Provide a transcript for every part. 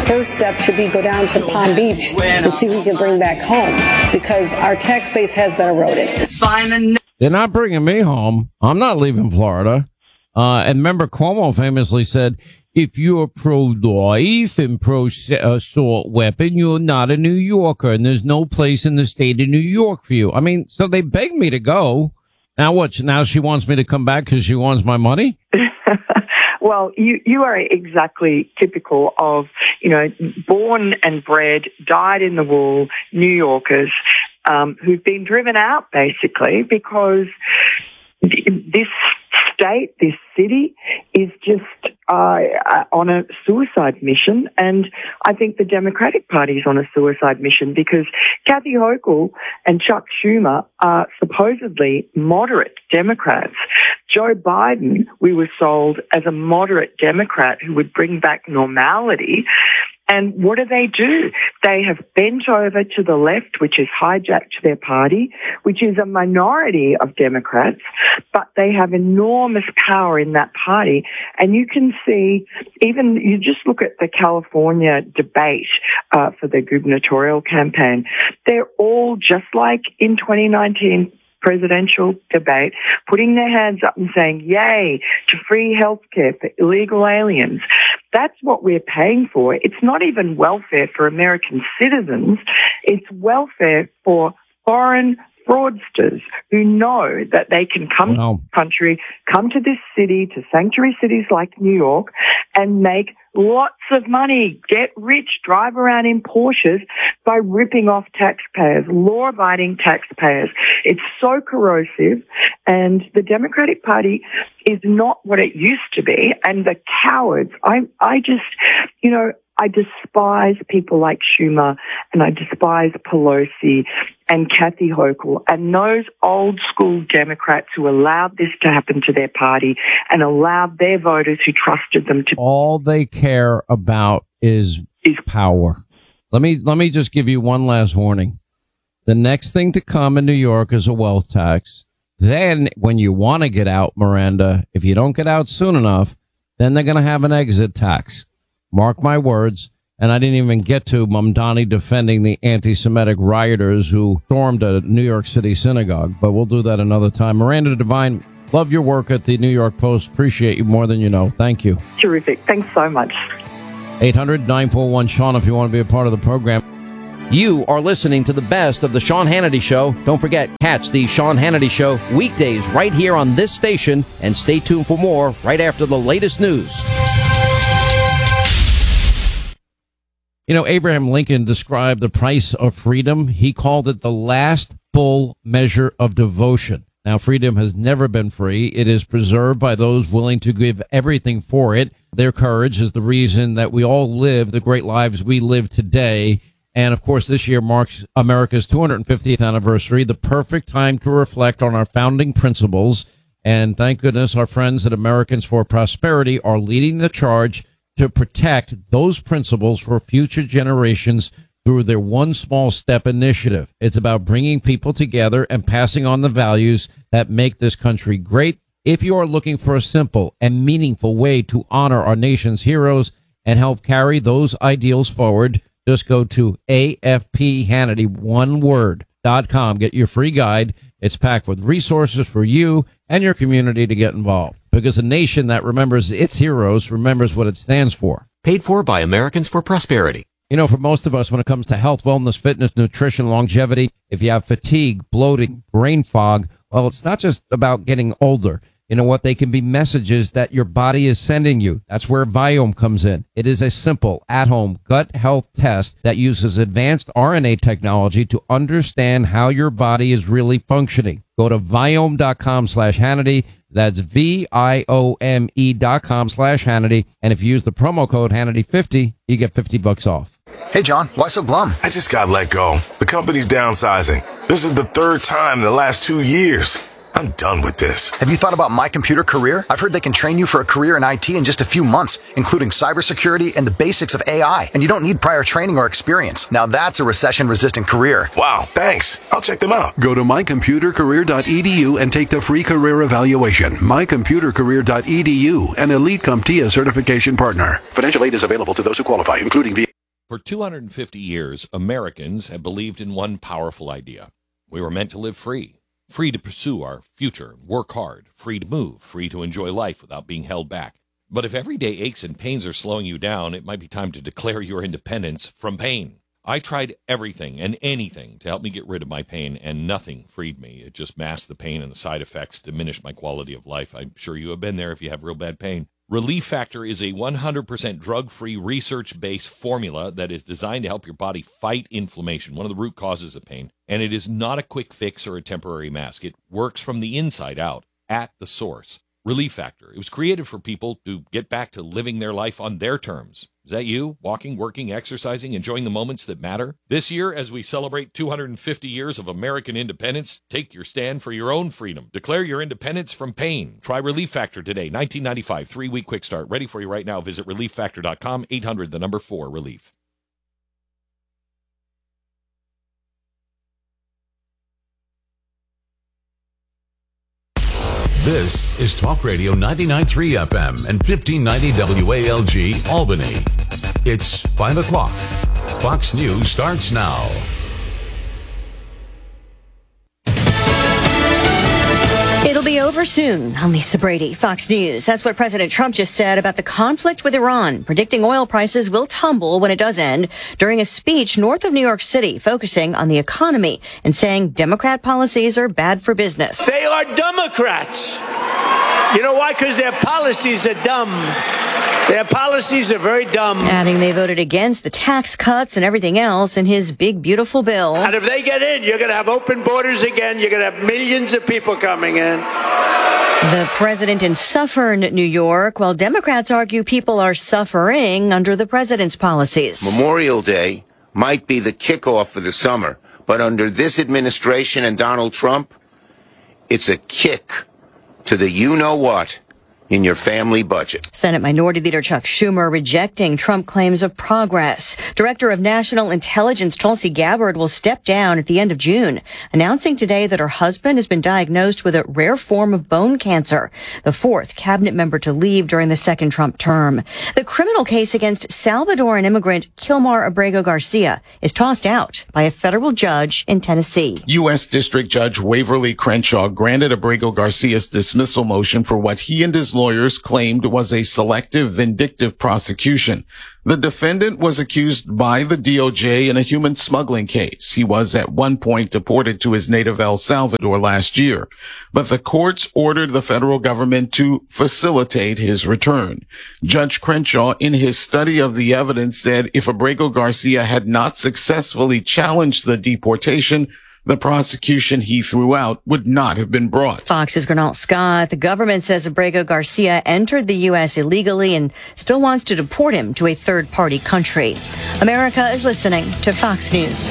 first step should be go down to Palm Beach and see who we can bring back home, because our tax base has been eroded. It's fine. They're not bringing me home. I'm not leaving Florida. And remember, Cuomo famously said, if you're pro-life and pro-assault weapon, you're not a New Yorker, and there's no place in the state of New York for you. I mean, so they begged me to go. Now what? Now she wants me to come back because she wants my money? Well, you are exactly typical of, born and bred, dyed in the wool New Yorkers who've been driven out basically because this state, this city is just on a suicide mission. And I think the Democratic Party is on a suicide mission because Kathy Hochul and Chuck Schumer are supposedly moderate Democrats. Joe Biden, we were sold as a moderate Democrat who would bring back normality. And what do? They have bent over to the left, which has hijacked their party, which is a minority of Democrats, but they have enormous power in that party. And you can see, even you just look at the California debate for the gubernatorial campaign, they're all just like in 2019 presidential debate, putting their hands up and saying, yay, to free healthcare for illegal aliens. That's what we're paying for. It's not even welfare for American citizens. It's welfare for foreign fraudsters who know that they can come to the country, come to this city, to sanctuary cities like New York, and make lots of money, get rich, drive around in Porsches by ripping off taxpayers, law-abiding taxpayers. It's so corrosive, and the Democratic Party is not what it used to be, and the cowards, I despise people like Schumer, and I despise Pelosi and Kathy Hochul and those old school Democrats who allowed this to happen to their party and allowed their voters who trusted them to. All they care about is power. Let me just give you one last warning. The next thing to come in New York is a wealth tax. Then when you want to get out, Miranda, if you don't get out soon enough, then they're going to have an exit tax. Mark my words. And I didn't even get to Mamdani defending the anti-Semitic rioters who stormed a New York City synagogue. But we'll do that another time. Miranda Devine, love your work at the New York Post. Appreciate you more than you know. Thank you. Terrific. Thanks so much. 800-941-SEAN if you want to be a part of the program. You are listening to the best of the Sean Hannity Show. Don't forget, catch the Sean Hannity Show weekdays right here on this station. And stay tuned for more right after the latest news. You know, Abraham Lincoln described the price of freedom. He called it the last full measure of devotion. Now, freedom has never been free. It is preserved by those willing to give everything for it. Their courage is the reason that we all live the great lives we live today. And, of course, this year marks America's 250th anniversary, the perfect time to reflect on our founding principles. And thank goodness our friends at Americans for Prosperity are leading the charge to protect those principles for future generations through their One Small Step initiative. It's about bringing people together and passing on the values that make this country great. If you are looking for a simple and meaningful way to honor our nation's heroes and help carry those ideals forward, just go to AFPHannity.com. Get your free guide. It's packed with resources for you and your community to get involved. Because a nation that remembers its heroes remembers what it stands for. Paid for by Americans for Prosperity. You know, for most of us, when it comes to health, wellness, fitness, nutrition, longevity, if you have fatigue, bloating, brain fog, well, it's not just about getting older. You know what? They can be messages that your body is sending you. That's where Viome comes in. It is a simple, at-home gut health test that uses advanced RNA technology to understand how your body is really functioning. Go to Viome.com/Hannity. That's VIOME.com/Hannity. And if you use the promo code Hannity50, you get $50 off. Hey, John, why so glum? I just got let go. The company's downsizing. This is the third time in the last 2 years. I'm done with this. Have you thought about My Computer Career? I've heard they can train you for a career in IT in just a few months, including cybersecurity and the basics of AI. And you don't need prior training or experience. Now that's a recession-resistant career. Wow, thanks. I'll check them out. Go to mycomputercareer.edu and take the free career evaluation. Mycomputercareer.edu, an Elite CompTIA certification partner. Financial aid is available to those who qualify, including For 250 years, Americans have believed in one powerful idea. We were meant to live free, free to pursue our future, work hard, free to move, free to enjoy life without being held back. But if everyday aches and pains are slowing you down, it might be time to declare your independence from pain. I tried everything and anything to help me get rid of my pain, and nothing freed me. It just masked the pain, and the side effects diminished my quality of life. I'm sure you have been there if you have real bad pain. Relief Factor is a 100% drug-free, research-based formula that is designed to help your body fight inflammation, one of the root causes of pain. And it is not a quick fix or a temporary mask. It works from the inside out, at the source. Relief Factor. It was created for people to get back to living their life on their terms. Is that you? Walking, working, exercising, enjoying the moments that matter? This year, as we celebrate 250 years of American independence, take your stand for your own freedom. Declare your independence from pain. Try Relief Factor today. 1995, 3-week quick start. Ready for you right now. Visit ReliefFactor.com, 800-4-RELIEF. This is Talk Radio 99.3 FM and 1590 WALG Albany. It's 5 o'clock. Fox News starts now. It'll be over soon. I'm Lisa Brady, Fox News. That's what President Trump just said about the conflict with Iran, predicting oil prices will tumble when it does end during a speech north of New York City, focusing on the economy and saying Democrat policies are bad for business. They are Democrats. You know why? Because their policies are dumb. Their policies are very dumb. Adding they voted against the tax cuts and everything else in his big, beautiful bill. And if they get in, you're going to have open borders again. You're going to have millions of people coming in. The president in Suffern, New York, while Democrats argue people are suffering under the president's policies. Memorial Day might be the kickoff for the summer, but under this administration and Donald Trump, it's a kick to the you-know-what in your family budget. Senate Minority Leader Chuck Schumer rejecting Trump claims of progress. Director of National Intelligence Tulsi Gabbard will step down at the end of June, announcing today that her husband has been diagnosed with a rare form of bone cancer, the fourth cabinet member to leave during the second Trump term. The criminal case against Salvadoran immigrant Kilmar Abrego Garcia is tossed out by a federal judge in Tennessee. U.S. District Judge Waverly Crenshaw granted Abrego Garcia's dismissal motion for what he and his lawyers claimed was a selective, vindictive prosecution. The defendant was accused by the DOJ in a human smuggling case. He was at one point deported to his native El Salvador last year, but the courts ordered the federal government to facilitate his return. Judge Crenshaw, in his study of the evidence, said if Abrego Garcia had not successfully challenged the deportation, the prosecution he threw out would not have been brought. Fox's Gernal Scott. The government says Abrego Garcia entered the U.S. illegally and still wants to deport him to a third-party country. America is listening to Fox News.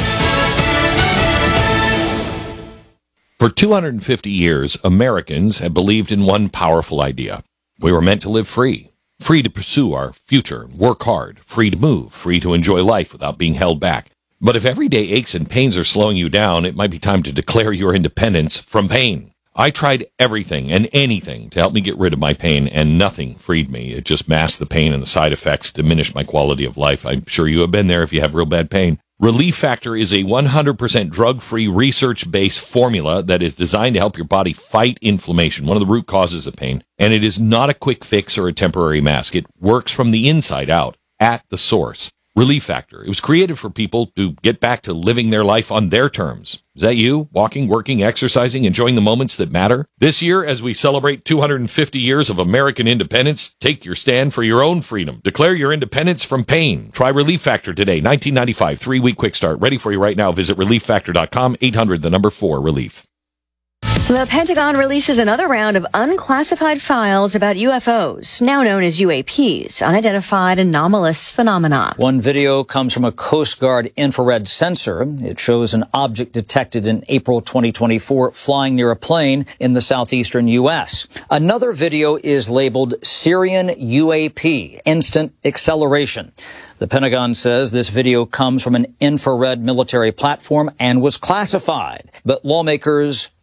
For 250 years, Americans have believed in one powerful idea. We were meant to live free, free to pursue our future, work hard, free to move, free to enjoy life without being held back. But if everyday aches and pains are slowing you down, it might be time to declare your independence from pain. I tried everything and anything to help me get rid of my pain, and nothing freed me. It just masked the pain, and the side effects diminished my quality of life. I'm sure you have been there if you have real bad pain. Relief Factor is a 100% drug-free, research-based formula that is designed to help your body fight inflammation, one of the root causes of pain. And it is not a quick fix or a temporary mask. It works from the inside out, at the source. Relief Factor. It was created for people to get back to living their life on their terms. Is that you? Walking, working, exercising, enjoying the moments that matter? This year, as we celebrate 250 years of American independence, take your stand for your own freedom. Declare your independence from pain. Try Relief Factor today. 1995, 3-week quick start. Ready for you right now. Visit ReliefFactor.com, 800-4-RELIEF. The Pentagon releases another round of unclassified files about UFOs, now known as UAPs, unidentified anomalous phenomena. One video comes from a Coast Guard infrared sensor. It shows an object detected in April 2024 flying near a plane in the southeastern U.S. Another video is labeled Syrian UAP, Instant Acceleration. The Pentagon says this video comes from an infrared military platform and was classified, but lawmakers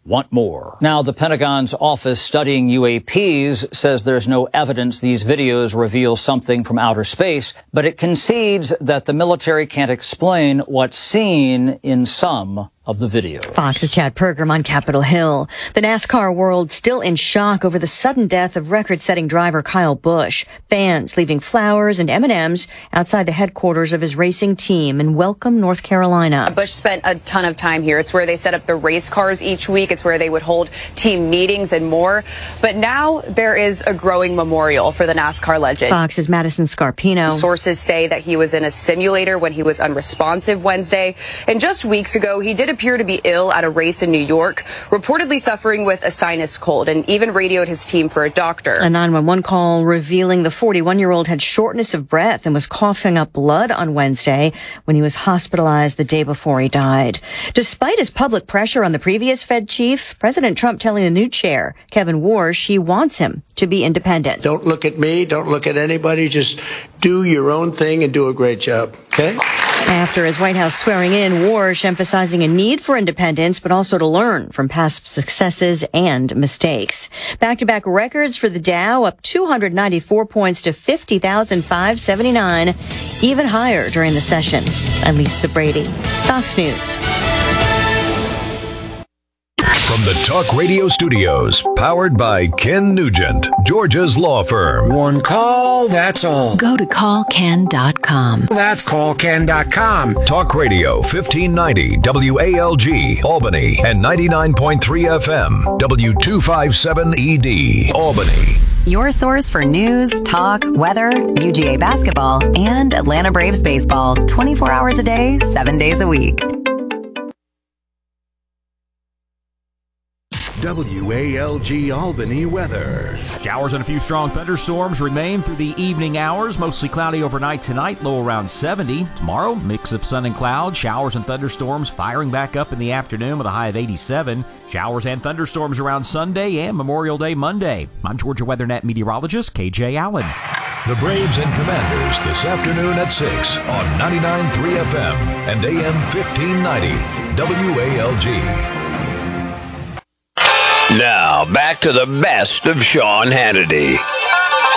want more. Now, the Pentagon's office studying UAPs says there's no evidence these videos reveal something from outer space, but it concedes that the military can't explain what's seen in some of the video. Fox's Chad Pergram on Capitol Hill. The NASCAR world still in shock over the sudden death of record-setting driver Kyle Busch. Fans leaving flowers and M&Ms outside the headquarters of his racing team in Welcome, North Carolina. Busch spent a ton of time here. It's where they set up the race cars each week. It's where they would hold team meetings and more. But now there is a growing memorial for the NASCAR legend. Fox's Madison Scarpino. Sources say that he was in a simulator when he was unresponsive Wednesday. And just weeks ago, he did appear to be ill at a race in New York, reportedly suffering with a sinus cold, and even radioed his team for a doctor. A 911 call revealing the 41-year-old had shortness of breath and was coughing up blood on Wednesday when he was hospitalized the day before he died. Despite his public pressure on the previous Fed chief, President Trump telling the new chair, Kevin Warsh, he wants him to be independent. Don't look at me. Don't look at anybody. Just do your own thing and do a great job. Okay? After his White House swearing in, Warsh emphasizing a need for independence, but also to learn from past successes and mistakes. Back-to-back records for the Dow, up 294 points to 50,579, even higher during the session. I'm Lisa Brady, Fox News. From the Talk Radio Studios, powered by Ken Nugent, Georgia's law firm. One call, that's all. Go to callken.com. That's callken.com. Talk Radio 1590 WALG, Albany, and 99.3 FM, W257ED, Albany. Your source for news, talk, weather, UGA basketball, and Atlanta Braves baseball. 24 hours a day, 7 days a week. WALG Albany weather. Showers and a few strong thunderstorms remain through the evening hours. Mostly cloudy overnight tonight, low around 70. Tomorrow, mix of sun and clouds. Showers and thunderstorms firing back up in the afternoon with a high of 87. Showers and thunderstorms around Sunday and Memorial Day Monday. I'm Georgia WeatherNet meteorologist KJ Allen. The Braves and Commanders this afternoon at 6 on 99.3 FM and AM 1590 WALG. Now, back to the best of Sean Hannity.